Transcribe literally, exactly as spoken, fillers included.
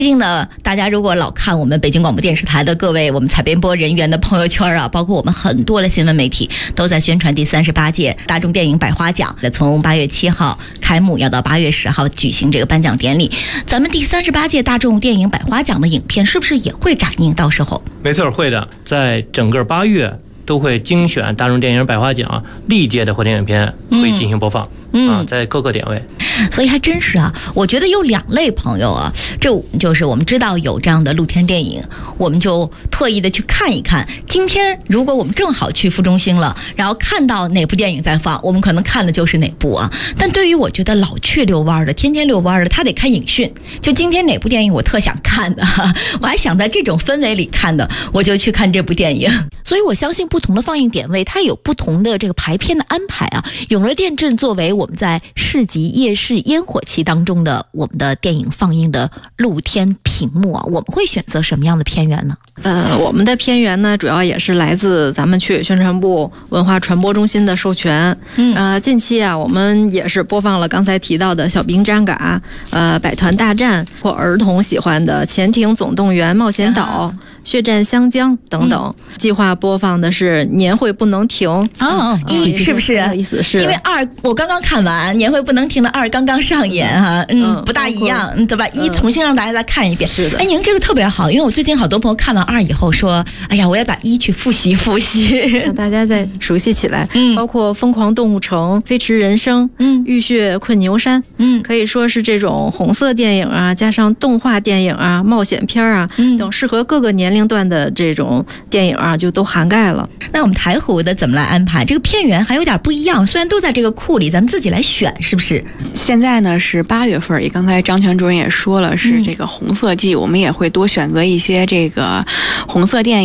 毕竟呢，大家如果老看我们北京广播电视台的各位我们采编播人员的朋友圈啊，包括我们很多的新闻媒体都在宣传第三十八届大众电影百花奖，从八月七号开幕，要到八月十号举行这个颁奖典礼。咱们第三十八届大众电影百花奖的影片是不是也会展映？到时候没错，会的，在整个八月都会精选大众电影百花奖历届的获奖影片会进行播放。嗯嗯、啊，在各个点位， 所以还真是啊。我觉得有两类朋友啊，这就是我们知道有这样的露天电影，我们就特意的去看一看。今天如果我们正好去副中心了，然后看到哪部电影在放，我们可能看的就是哪部啊。但对于我觉得老去遛弯的，天天遛弯的，他得看影讯。就今天哪部电影我特想看的，我还想在这种氛围里看的，我就去看这部电影。所以我相信不同的放映点位，它有不同的这个排片的安排啊。永乐电镇作为我们在市集、夜市、烟火气当中的我们的电影放映的露天屏幕啊，我们会选择什么样的片源呢？ 呃，我们的片源呢，主要也是来自咱们区委宣传部文化传播中心的授权。嗯，呃，近期啊，我们也是播放了刚才提到的《小兵张嘎》、呃，《百团大战》或儿童喜欢的《潜艇总动员》、《冒险岛》、啊、血战湘江等等。嗯、计划播放的是《年会不能停》 哦，一、嗯、是不是？ 意思是因为二我刚刚看完《年会不能停》的二刚刚上演哈、啊，嗯，嗯不大一样，嗯，对吧？一重新让大家再看一遍。 是的。 哎，您这个特别好，因为我最近好多朋友看完二以后说，哎呀，我也把一去复习复习， 让大家再熟悉起来。嗯，包括《疯狂动物城》、《飞驰人生》、嗯，《浴血困牛山》，嗯，可以说是这种红色电影啊，加上动画电影啊、冒险片啊、嗯、等适合各个年龄段的这种电影啊，就都涵盖了。 那我们台湖的怎么来安排？这个片源还有点不一样，虽然都在这个库里，咱们自己来选，是不是？ 现在呢是八月份，也刚才张全主任也说了，是这个红色季，嗯、我们也会多选择一些这个红色电影。